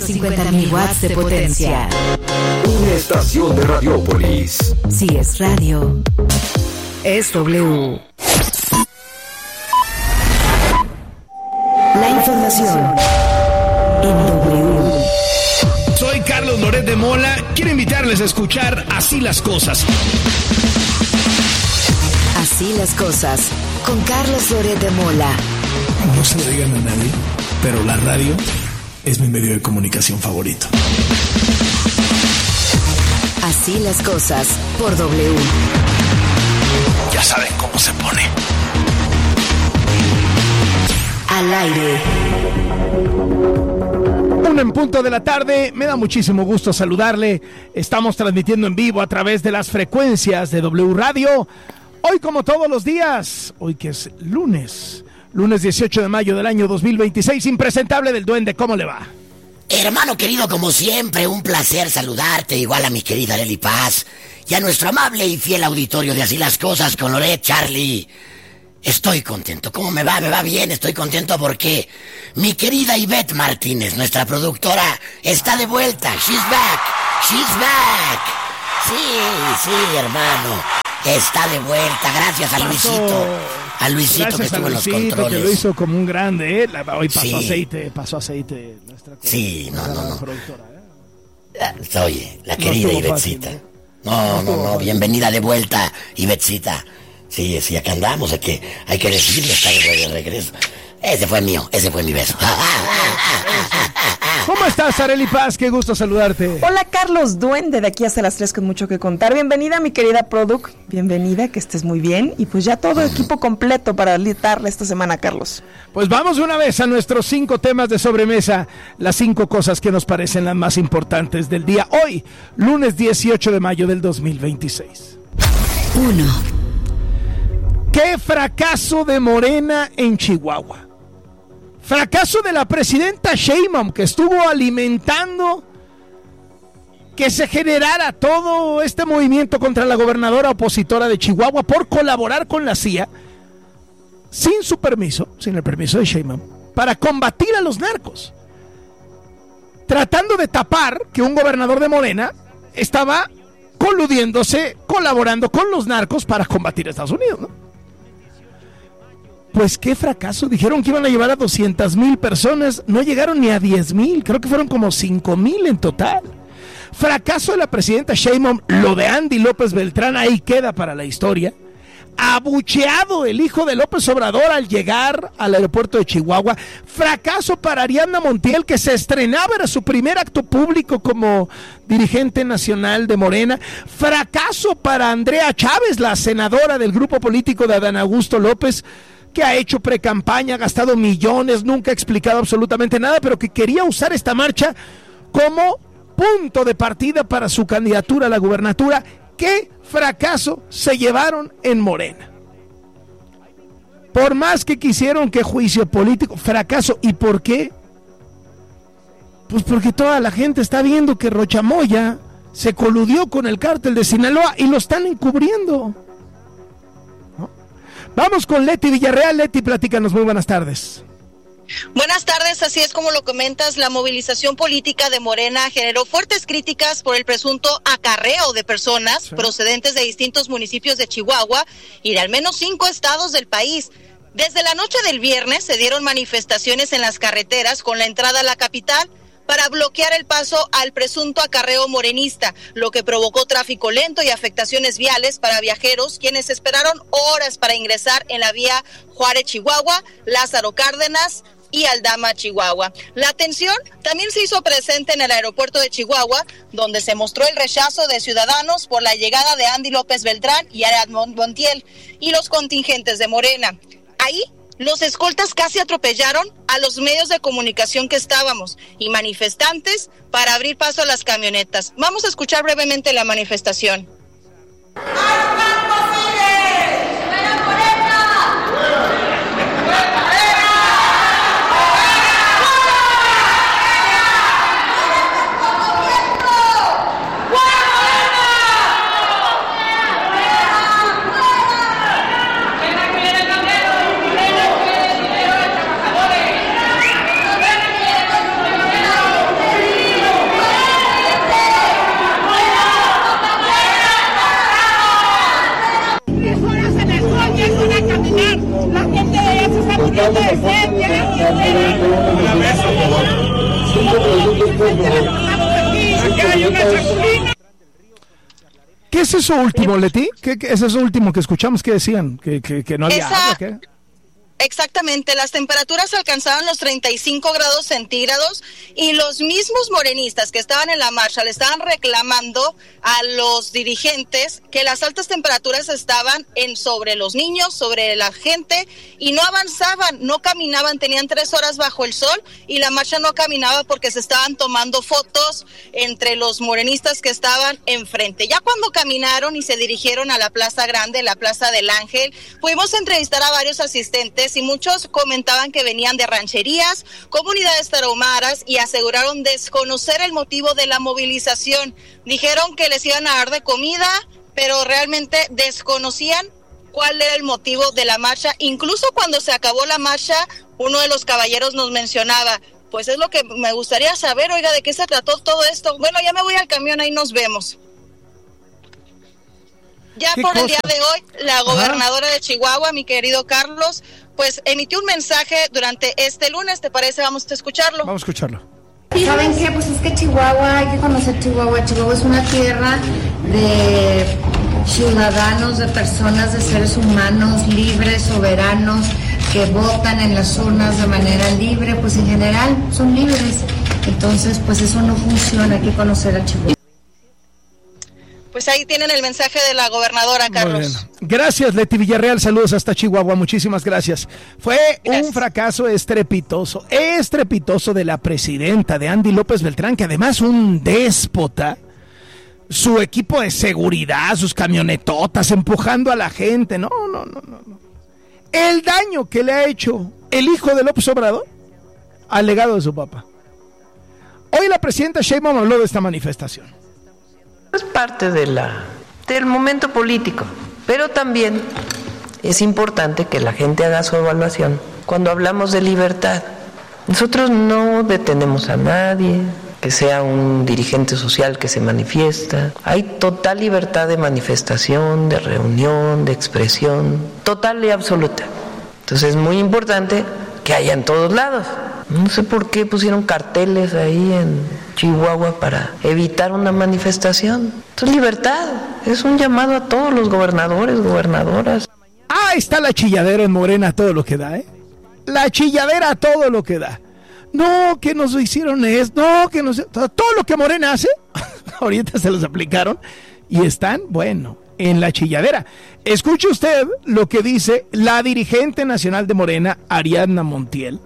150.000 watts de potencia. Una estación de Radiópolis. Si es radio, es W. La información en W. Soy Carlos Loret de Mola. Quiero invitarles a escuchar Así las Cosas. Así las cosas, con Carlos Loret de Mola. No se lo digan a nadie, pero la radio es mi medio de comunicación favorito. Así las cosas, por W. Ya saben cómo se pone. Al aire. 1 en punto de la tarde, me da muchísimo gusto saludarle. Estamos transmitiendo en vivo a través de las frecuencias de W Radio. Hoy, como todos los días, hoy que es lunes 18 de mayo del año 2026, impresentable del Duende, ¿cómo le va? Hermano querido, como siempre, un placer saludarte, igual a mi querida Arely Paz, y a nuestro amable y fiel auditorio de Así las Cosas con Loret, Charlie. Estoy contento. ¿Cómo me va? Me va bien, estoy contento porque mi querida Ivette Martínez, nuestra productora, está de vuelta. She's back. She's back. Sí, hermano. Está de vuelta, gracias a Luisito. A Luisito, gracias, que estuvo en los controles. Que lo hizo como un grande, ¿eh? Hoy pasó sí. aceite. Sí, no. Productora, ¿eh? Oye, la querida Ivetcita. No, bienvenida de vuelta, Ivetcita. Sí, acá andamos, hay que decirle, está de regreso. Ese fue mi beso. ¿Cómo estás, Arely Paz? Qué gusto saludarte. Hola, Carlos Duende, de aquí hasta las 3 con mucho que contar. Bienvenida, mi querida Produc. Bienvenida, que estés muy bien. Y pues ya todo equipo completo para darle esta semana, Carlos. Pues vamos una vez a nuestros 5 temas de sobremesa. Las 5 cosas que nos parecen las más importantes del día. Hoy, lunes 18 de mayo del 2026. 1. ¡Qué fracaso de Morena en Chihuahua! Fracaso de la presidenta Sheinbaum, que estuvo alimentando que se generara todo este movimiento contra la gobernadora opositora de Chihuahua por colaborar con la CIA, sin el permiso de Sheinbaum, para combatir a los narcos, tratando de tapar que un gobernador de Morena estaba coludiéndose, colaborando con los narcos para combatir a Estados Unidos, ¿no? Pues qué fracaso, dijeron que iban a llevar a 200,000 personas, no llegaron ni a 10,000, creo que fueron como 5,000 en total. Fracaso de la presidenta Sheinbaum, lo de Andy López Beltrán ahí queda para la historia. Abucheado el hijo de López Obrador al llegar al aeropuerto de Chihuahua. Fracaso para Ariadna Montiel, que se estrenaba, era su primer acto público como dirigente nacional de Morena. Fracaso para Andrea Chávez, la senadora del grupo político de Adán Augusto López, que ha hecho precampaña, ha gastado millones, nunca ha explicado absolutamente nada, pero que quería usar esta marcha como punto de partida para su candidatura a la gubernatura. ¿Qué fracaso se llevaron en Morena? Por más que quisieron que juicio político, fracaso. ¿Y por qué? Pues porque toda la gente está viendo que Rocha Moya se coludió con el cártel de Sinaloa y lo están encubriendo. Vamos con Leti Villarreal. Leti, platícanos, muy buenas tardes. Buenas tardes, así es como lo comentas, la movilización política de Morena generó fuertes críticas por el presunto acarreo de personas procedentes de distintos municipios de Chihuahua y de al menos 5 estados del país. Desde la noche del viernes se dieron manifestaciones en las carreteras con la entrada a la capital para bloquear el paso al presunto acarreo morenista, lo que provocó tráfico lento y afectaciones viales para viajeros, quienes esperaron horas para ingresar en la vía Juárez-Chihuahua, Lázaro Cárdenas y Aldama, Chihuahua. La tensión también se hizo presente en el aeropuerto de Chihuahua, donde se mostró el rechazo de ciudadanos por la llegada de Andy López Beltrán y Ariadna Montiel y los contingentes de Morena. Ahí, los escoltas casi atropellaron a los medios de comunicación que estábamos y manifestantes para abrir paso a las camionetas. Vamos a escuchar brevemente la manifestación. ¿Qué es eso último, Leti? ¿Qué es eso último que escuchamos? ¿Qué decían? ¿Que no había agua? ¿Qué? Exactamente, las temperaturas alcanzaban los 35 grados centígrados y los mismos morenistas que estaban en la marcha le estaban reclamando a los dirigentes que las altas temperaturas estaban sobre los niños, sobre la gente, y no avanzaban, no caminaban, tenían 3 horas bajo el sol y la marcha no caminaba porque se estaban tomando fotos entre los morenistas que estaban enfrente. Ya cuando caminaron y se dirigieron a la Plaza Grande, la Plaza del Ángel, pudimos entrevistar a varios asistentes y muchos comentaban que venían de rancherías, comunidades tarahumaras, y aseguraron desconocer el motivo de la movilización. Dijeron que les iban a dar de comida, pero realmente desconocían cuál era el motivo de la marcha. Incluso cuando se acabó la marcha, uno de los caballeros nos mencionaba: pues es lo que me gustaría saber, oiga, ¿de qué se trató todo esto? Bueno, ya me voy al camión, ahí nos vemos. Ya por el día de hoy, la gobernadora de Chihuahua, mi querido Carlos, pues emitió un mensaje durante este lunes. ¿Te parece? Vamos a escucharlo. Vamos a escucharlo. ¿Saben qué? Pues es que Chihuahua, hay que conocer Chihuahua. Chihuahua es una tierra de ciudadanos, de personas, de seres humanos libres, soberanos, que votan en las urnas de manera libre, pues en general son libres. Entonces, pues eso no funciona, hay que conocer a Chihuahua. Pues ahí tienen el mensaje de la gobernadora, Carlos. Gracias, Leti Villarreal, saludos hasta Chihuahua, muchísimas gracias. Fue un fracaso estrepitoso de la presidenta, de Andy López Beltrán, que además un déspota, su equipo de seguridad, sus camionetotas, empujando a la gente, no. El daño que le ha hecho el hijo de López Obrador al legado de su papá. Hoy la presidenta Sheinbaum habló de esta manifestación. Es parte del momento político, pero también es importante que la gente haga su evaluación. Cuando hablamos de libertad, nosotros no detenemos a nadie, que sea un dirigente social que se manifiesta. Hay total libertad de manifestación, de reunión, de expresión, total y absoluta. Entonces es muy importante que haya en todos lados. No sé por qué pusieron carteles ahí en Chihuahua para evitar una manifestación. Esto es libertad, es un llamado a todos los gobernadores, gobernadoras. Ahí está la chilladera en Morena, todo lo que da, La chilladera, todo lo que da. No, que nos hicieron esto, no, que nos... Todo lo que Morena hace, ahorita se los aplicaron y están, bueno, en la chilladera. Escuche usted lo que dice la dirigente nacional de Morena, Ariadna Montiel.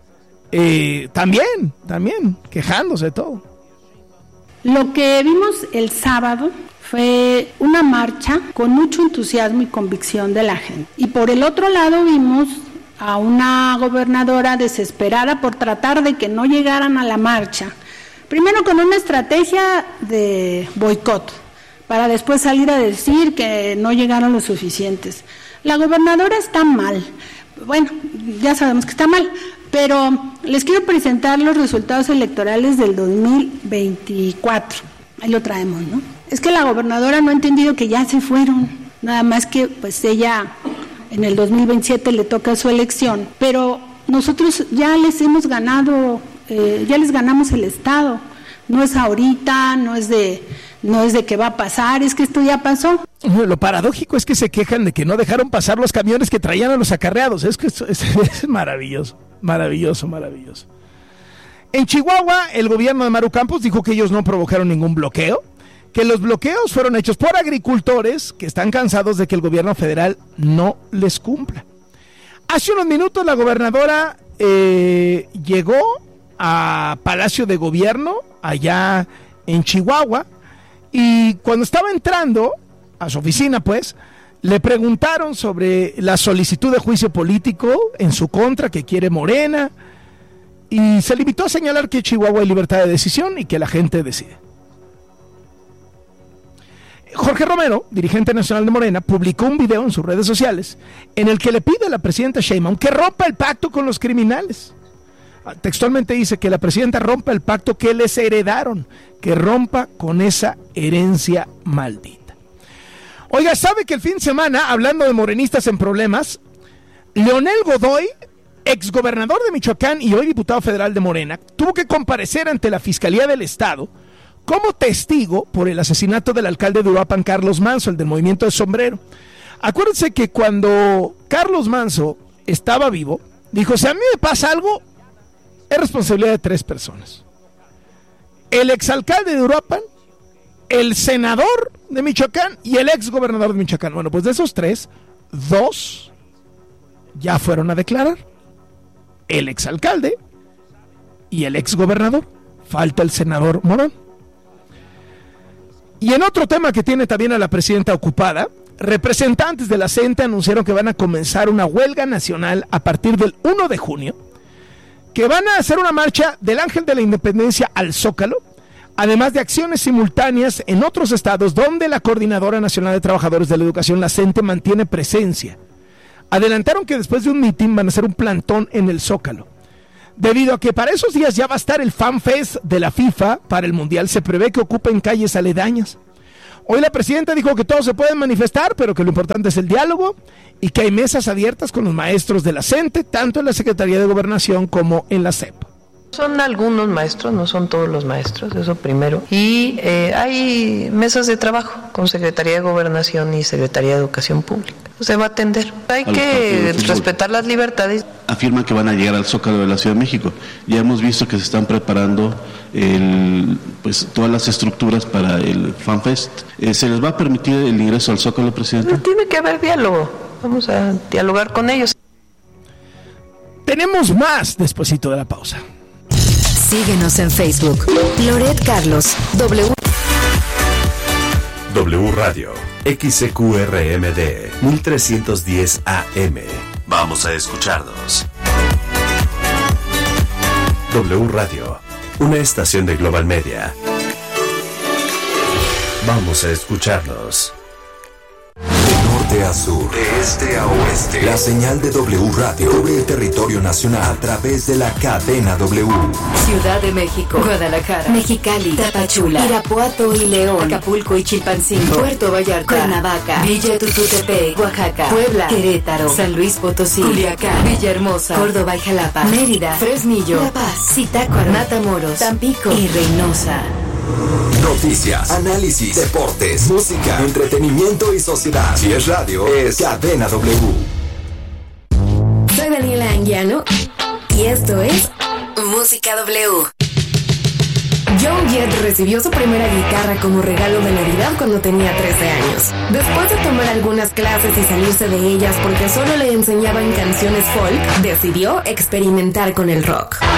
También, quejándose de todo. Lo que vimos el sábado fue una marcha con mucho entusiasmo y convicción de la gente. Y por el otro lado vimos a una gobernadora desesperada por tratar de que no llegaran a la marcha. Primero con una estrategia de boicot, para después salir a decir que no llegaron los suficientes. La gobernadora está mal. Bueno, ya sabemos que está mal. Pero les quiero presentar los resultados electorales del 2024. Ahí lo traemos, ¿no? Es que la gobernadora no ha entendido que ya se fueron. Nada más que, pues ella en el 2027 le toca su elección. Pero nosotros ya les hemos ganado, ya les ganamos el Estado. No es ahorita, no es de que va a pasar, es que esto ya pasó. Lo paradójico es que se quejan de que no dejaron pasar los camiones que traían a los acarreados. Es que es maravilloso. Maravilloso. En Chihuahua, el gobierno de Maru Campos dijo que ellos no provocaron ningún bloqueo, que los bloqueos fueron hechos por agricultores que están cansados de que el gobierno federal no les cumpla. Hace unos minutos la gobernadora llegó a Palacio de Gobierno, allá en Chihuahua, y cuando estaba entrando a su oficina, pues, le preguntaron sobre la solicitud de juicio político en su contra que quiere Morena, y se limitó a señalar que Chihuahua hay libertad de decisión y que la gente decide. Jorge Romero, dirigente nacional de Morena, publicó un video en sus redes sociales en el que le pide a la presidenta Sheinbaum que rompa el pacto con los criminales. Textualmente dice que la presidenta rompa el pacto que les heredaron, que rompa con esa herencia maldita. Oiga, ¿sabe que el fin de semana, hablando de morenistas en problemas, Leonel Godoy, exgobernador de Michoacán y hoy diputado federal de Morena, tuvo que comparecer ante la Fiscalía del Estado como testigo por el asesinato del alcalde de Uruapan, Carlos Manzo, el del Movimiento de Sombrero. Acuérdense que cuando Carlos Manzo estaba vivo, dijo, si a mí me pasa algo, es responsabilidad de 3 personas. El exalcalde de Uruapan, el senador de Michoacán y el exgobernador de Michoacán. Bueno, pues de esos 3, 2 ya fueron a declarar. El exalcalde y el exgobernador. Falta el senador Morón. Y en otro tema que tiene también a la presidenta ocupada, representantes de la CENTE anunciaron que van a comenzar una huelga nacional a partir del 1 de junio, que van a hacer una marcha del Ángel de la Independencia al Zócalo, además de acciones simultáneas en otros estados donde la Coordinadora Nacional de Trabajadores de la Educación, la CENTE, mantiene presencia. Adelantaron que después de un mitin van a hacer un plantón en el Zócalo. Debido a que para esos días ya va a estar el Fan Fest de la FIFA para el Mundial, se prevé que ocupen calles aledañas. Hoy la presidenta dijo que todos se pueden manifestar, pero que lo importante es el diálogo y que hay mesas abiertas con los maestros de la CENTE, tanto en la Secretaría de Gobernación como en la SEP. Son algunos maestros, no son todos los maestros, eso primero. Y hay mesas de trabajo con Secretaría de Gobernación y Secretaría de Educación Pública. Se va a atender. Hay que respetar las libertades. Afirman que van a llegar al Zócalo de la Ciudad de México. Ya hemos visto que se están preparando todas las estructuras para el FanFest. ¿Se les va a permitir el ingreso al Zócalo, presidente? No, tiene que haber diálogo. Vamos a dialogar con ellos. Tenemos más despuesito de la pausa. Síguenos en Facebook. Loret Carlos, W Radio, XCQRMD, 1310 AM. Vamos a escucharnos. W Radio, una estación de Global Media. Vamos a escucharnos. De norte a sur, de este a oeste, la señal de W Radio cubre el territorio nacional a través de la cadena W. Ciudad de México, Guadalajara, Mexicali, Tapachula, Irapuato y León, Acapulco y Chilpancingo, Puerto Vallarta, Cuernavaca, Villa Tututepec, Oaxaca, Puebla, Querétaro, San Luis Potosí, Culiacán, Villahermosa, Córdoba y Jalapa, Mérida, Fresnillo, La Paz, Zitácuaro, Matamoros, Tampico y Reynosa. Noticias, análisis, deportes, música, entretenimiento y sociedad. Si es radio, es Cadena W. Soy Daniela Anguiano y esto es Música W. Joan Jett recibió su primera guitarra como regalo de Navidad cuando tenía 13 años. Después de tomar algunas clases y salirse de ellas porque solo le enseñaban canciones folk, decidió experimentar con el rock.